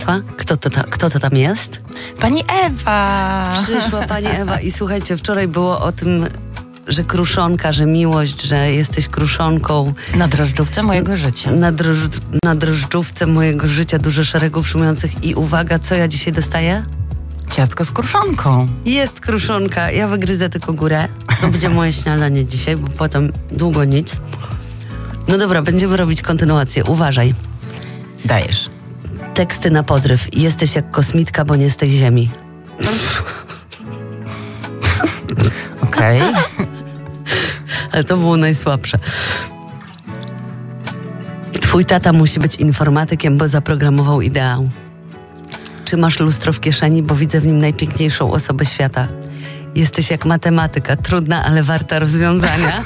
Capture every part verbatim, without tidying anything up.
Kto to, ta, kto to tam jest? Pani Ewa! Przyszła pani Ewa i słuchajcie, wczoraj było o tym, że kruszonka, że miłość, że jesteś kruszonką. Na drożdżówce mojego życia. Na, droż, na drożdżówce mojego życia dużo szeregów szumiących i uwaga, co ja dzisiaj dostaję? Ciastko z kruszonką. Jest kruszonka, ja wygryzę tylko górę. To będzie moje śniadanie dzisiaj, bo potem długo nic. No dobra, będziemy robić kontynuację. Uważaj. Dajesz. Teksty na podryw. Jesteś jak kosmitka, bo nie z tej ziemi. Okej. Okay. Ale to było najsłabsze. Twój tata musi być informatykiem, bo zaprogramował ideał. Czy masz lustro w kieszeni, bo widzę w nim najpiękniejszą osobę świata. Jesteś jak matematyka, trudna, ale warta rozwiązania.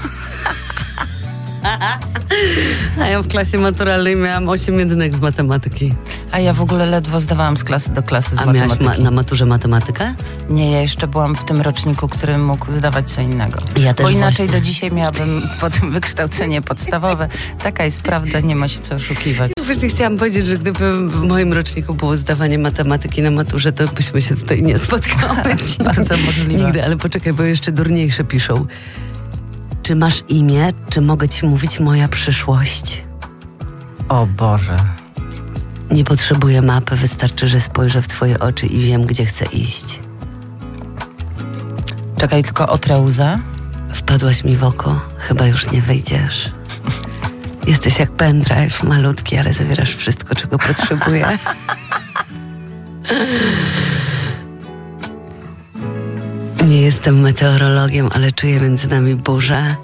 A ja w klasie maturalnej miałam osiem jedynek z matematyki. A ja w ogóle ledwo zdawałam z klasy do klasy z A matematyki. miałaś ma- na maturze matematykę? Nie, ja jeszcze byłam w tym roczniku, który mógł zdawać co innego. Ja też Bo inaczej właśnie. do dzisiaj miałabym potem wykształcenie podstawowe. Taka jest prawda, nie ma się co oszukiwać. Właśnie chciałam powiedzieć, że gdyby w moim roczniku było zdawanie matematyki na maturze, to byśmy się tutaj nie spotkały. Bardzo możliwe. Nigdy, ale poczekaj, bo jeszcze durniejsze piszą. Czy masz imię, czy mogę ci mówić moja przyszłość? O Boże. Nie potrzebuję mapy, wystarczy, że spojrzę w twoje oczy i wiem, gdzie chcę iść. Czekaj, tylko otrę łzę. Wpadłaś mi w oko, chyba już nie wyjdziesz. Jesteś jak pendrive, malutki, ale zawierasz wszystko, czego potrzebuję. Nie jestem meteorologiem, ale czuję między nami burzę.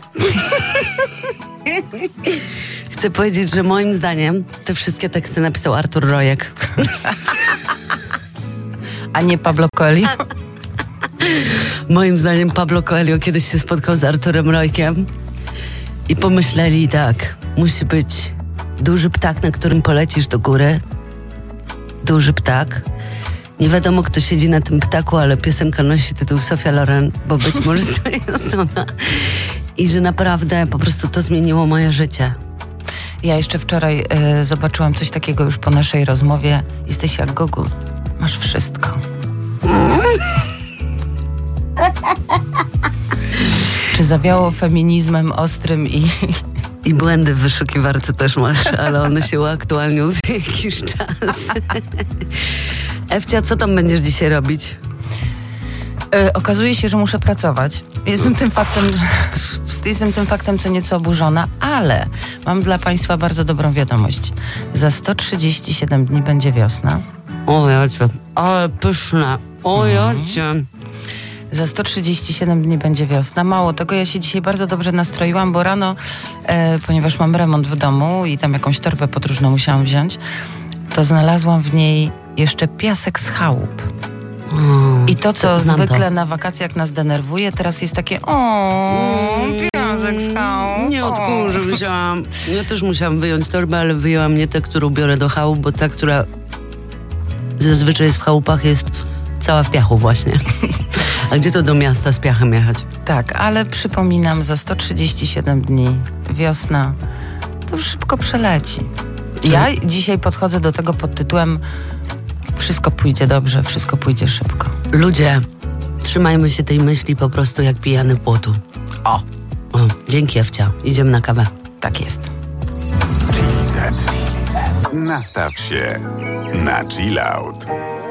Chcę powiedzieć, że moim zdaniem te wszystkie teksty napisał Artur Rojek. A nie Pablo Coelho? Moim zdaniem Pablo Coelho kiedyś się spotkał z Arturem Rojkiem i pomyśleli tak, musi być duży ptak, na którym polecisz do góry. Duży ptak. Nie wiadomo, kto siedzi na tym ptaku, ale piosenka nosi tytuł Sofia Loren, bo być może to jest ona. I że naprawdę po prostu to zmieniło moje życie. Ja jeszcze wczoraj y, zobaczyłam coś takiego już po naszej rozmowie. Jesteś jak Google. Masz wszystko. Czy zawiało feminizmem ostrym i... I błędy w wyszukiwarce też masz, ale one się uaktualnią za jakiś czas. Ewcia, co tam będziesz dzisiaj robić? Y, okazuje się, że muszę pracować. Jestem tym faktem, jestem tym faktem co nieco oburzona, ale mam dla Państwa bardzo dobrą wiadomość. Za sto trzydzieści siedem dni będzie wiosna. O jacie, ale pyszne. O jacie. Za sto trzydzieści siedem dni będzie wiosna. Mało tego, ja się dzisiaj bardzo dobrze nastroiłam, bo rano, e, ponieważ mam remont w domu i tam jakąś torbę podróżną musiałam wziąć, to znalazłam w niej jeszcze piasek z chałup. Mm, I to, co to zwykle to. na wakacjach nas denerwuje, teraz jest takie o, piasek z chałup. Nie odkurzę, wzięłam. Ja też musiałam wyjąć torbę, ale wyjęłam nie tę, którą biorę do chałup, bo ta, która zazwyczaj jest w chałupach, jest cała w piachu właśnie. A gdzie to do miasta z piachem jechać? Tak, ale przypominam, za sto trzydzieści siedem dni wiosna to szybko przeleci. Ja dzisiaj podchodzę do tego pod tytułem wszystko pójdzie dobrze, wszystko pójdzie szybko. Ludzie, trzymajmy się tej myśli po prostu jak pijany w błotu. O! O, dzięki, Ewcia. Idziemy na kawę. Tak jest. Nastaw się na chill out.